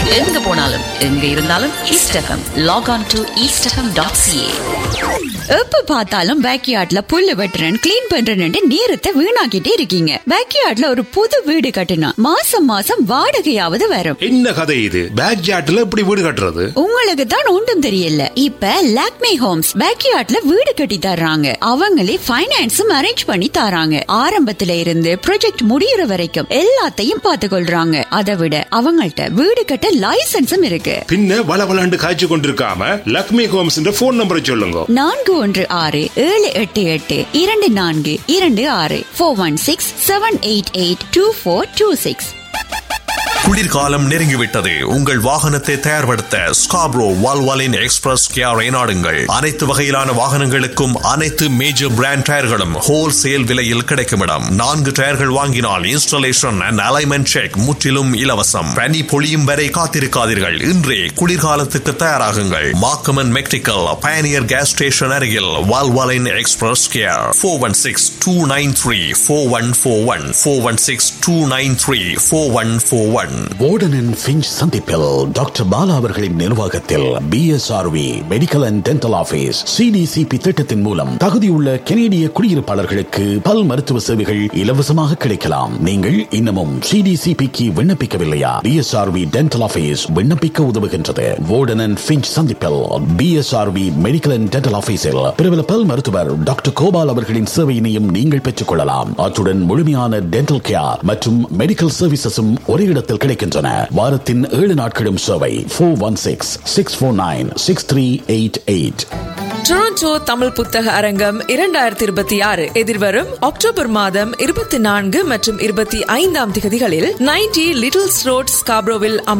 எங்க போனாலும் எங்க இருந்தாலும் east FM. Lock on to eastfm.ca. எப்ப பார்த்தாலும் பேக்யார்ட்ல புல்லு வெட்டுறேன் கிளீன் பண்றேன்னு நேரத்தை வீணாக்கிட்டே இருக்கீங்க. பேக்யார்ட்ல ஒரு புது வீடு கட்டினா மாசம் மாசம் வாடகையாவது வரும். என்ன கதை இது? பேக்யார்ட்ல எப்படி வீடு கட்டுறது? உங்களுக்கு தான் ஒன்றும் தெரியல. இப்ப லாக்மே ஹோம்ஸ் பேக்யார்ட்ல வீடு கட்டி தர்றாங்க. அவங்களே ஃபைனான்ஸும் அரேஞ்ச் பண்ணி தராங்க. ஆரம்பத்துல இருந்து ப்ராஜெக்ட் முடியற வரைக்கும் எல்லாத்தையும் பார்த்து கொள்றாங்க. அதை விட அவங்கள்ட்ட வீடு கட்ட லைசன்ஸும் இருக்கு. பின்ன வளவளாண்டு காய்ச்சி கொண்டிருக்காம லக்ஷ்மி ஹோம்ஸ் போன் நம்பரை சொல்லுங்க. 4168242426 416-788-2426. குளிர்காலம் நெருங்கிவிட்டது. உங்கள் வாகனத்தை தயார்படுத்த ஸ்காப்ரோ வால்வாலின் எக்ஸ்பிரஸ் கியாரை நாடுங்கள். அனைத்து வகையிலான வாகனங்களுக்கும் அனைத்து மேஜர் பிராண்ட் டயர்களும் ஹோல்சேல் விலையில் கிடைக்கும் இடம். 4 டயர்கள் வாங்கினால் இன்ஸ்டாலேஷன் அண்ட் அலைன்மென்ட் செக் முற்றிலும் இலவசம். பனி பொழியும் வரை காத்திருக்காதீர்கள். இன்றே குளிர்காலத்துக்கு தயாராகுங்கள். மார்க்கம் மெக்டிக்கல் பயனியர் கேஸ் ஸ்டேஷன் அருகில் Valvoline express Kyarr. 416-293-4141 416-293-4141. Warden and Finch சந்திப்பில் டாக்டர் பாலா அவர்களின் நிர்வாகத்தில் BSRV medical and dental office CDCP திட்டத்தின் மூலம் தகுதியுள்ள கனேடிய குடியிருப்பாளர்களுக்கு பல் மருத்துவ சேவைகள் இலவசமாக கிடைக்கலாம். நீங்கள் இன்னமும் CDCPக்கு விண்ணப்பிக்கவில்லையா? BSRV டென்டல் ஆபீஸ் விண்ணப்பிக்க உதவுகின்றது. வார்டன் அண்ட் ஃபிஞ்ச் சந்திப்பில் BSRV மெடிக்கல் அண்ட் டென்டல் ஆபீஸில் பிரபல பல் மருத்துவர் டாக்டர் கோபால் அவர்களின் சேவையினையும் நீங்கள் பெற்றுக் கொள்ளலாம். அத்துடன் முழுமையான டென்டல் கேர் மற்றும் மெடிக்கல் சர்வீசஸும் ஒரே இடத்தில் கிடைக்கின்றன. வாரத்தின் 7 நாட்களும் சேவை. 416-649-6388. டொரண்டோ தமிழ் புத்தக அரங்கம் 2026 எதிர்வரும் அக்டோபர் மாதம் 24 மற்றும் 25 திகதிகளில் 90 லிட்டில்ஸ் ரோட் ஸ்காப்ரோவில்